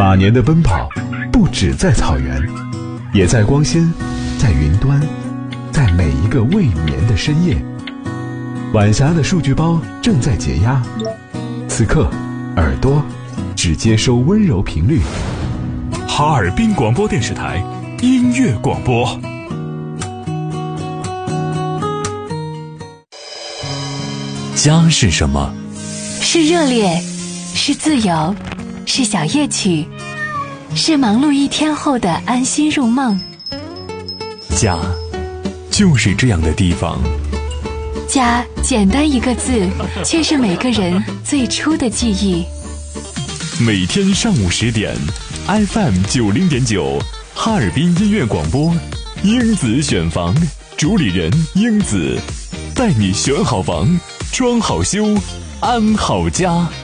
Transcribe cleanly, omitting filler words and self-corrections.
马年的奔跑不只在草原，也在光纤，在云端，在每一个未眠的深夜。晚霞的数据包正在解压，此刻耳朵只接收温柔频率。 哈尔滨广播电视台音乐广播。家是什么？ 是热烈，是自由，是小夜曲，是忙碌一天后的安心入梦。 家就是这样的地方。 家简单一个字，却是每个人最初的记忆。 每天上午10点 FM90.9 哈尔滨音乐广播，英子选房，主理人英子，带你选好房，装好修，安好家。